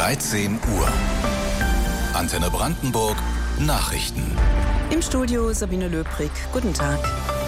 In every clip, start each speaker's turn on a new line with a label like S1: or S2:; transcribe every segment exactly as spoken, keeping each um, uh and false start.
S1: dreizehn Uhr. Antenne Brandenburg Nachrichten.
S2: Im Studio Sabine Löbrig. Guten Tag.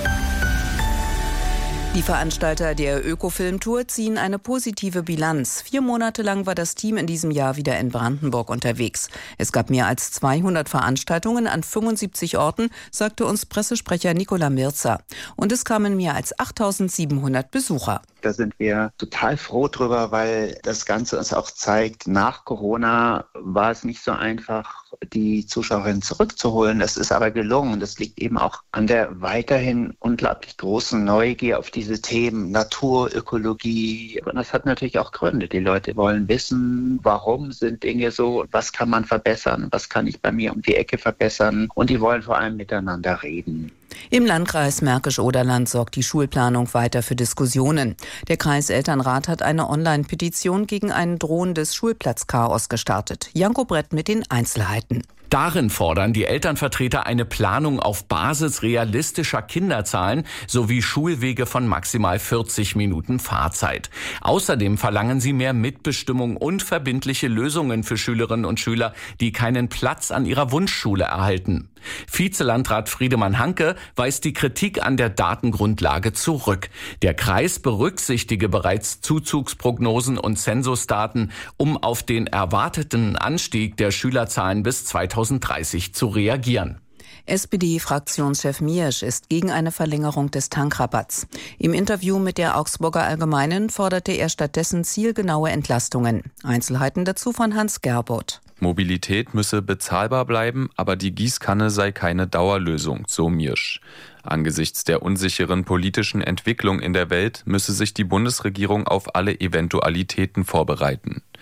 S2: Die Veranstalter der Ökofilm-Tour ziehen eine positive Bilanz. Vier Monate lang war das Team in diesem Jahr wieder in Brandenburg unterwegs. Es gab mehr als zweihundert Veranstaltungen an fünfundsiebzig Orten, sagte uns Pressesprecher Nicola Mirza. Und es kamen mehr als achttausendsiebenhundert Besucher.
S3: Da sind wir total froh drüber, weil das Ganze uns auch zeigt, nach Corona war es nicht so einfach, die Zuschauerinnen zurückzuholen. Das ist aber gelungen. Das liegt eben auch an der weiterhin unglaublich großen Neugier auf diese Themen Natur, Ökologie. Und das hat natürlich auch Gründe. Die Leute wollen wissen, warum sind Dinge so, was kann man verbessern, was kann ich bei mir um die Ecke verbessern. Und die wollen vor allem miteinander reden.
S2: Im Landkreis Märkisch-Oderland sorgt die Schulplanung weiter für Diskussionen. Der Kreiselternrat hat eine Online-Petition gegen ein drohendes Schulplatzchaos gestartet. Janko Brett mit den Einzelheiten.
S4: Darin fordern die Elternvertreter eine Planung auf Basis realistischer Kinderzahlen sowie Schulwege von maximal vierzig Minuten Fahrzeit. Außerdem verlangen sie mehr Mitbestimmung und verbindliche Lösungen für Schülerinnen und Schüler, die keinen Platz an ihrer Wunschschule erhalten. Vizelandrat Friedemann Hanke weist die Kritik an der Datengrundlage zurück. Der Kreis berücksichtige bereits Zuzugsprognosen und Zensusdaten, um auf den erwarteten Anstieg der Schülerzahlen bis zweitausenddreißig zu reagieren.
S2: S P D-Fraktionschef Miersch ist gegen eine Verlängerung des Tankrabatts. Im Interview mit der Augsburger Allgemeinen forderte er stattdessen zielgenaue Entlastungen. Einzelheiten dazu von Hans Gerbold.
S5: Mobilität müsse bezahlbar bleiben, aber die Gießkanne sei keine Dauerlösung, so Miersch. Angesichts der unsicheren politischen Entwicklung in der Welt müsse sich die Bundesregierung auf alle Eventualitäten vorbereiten.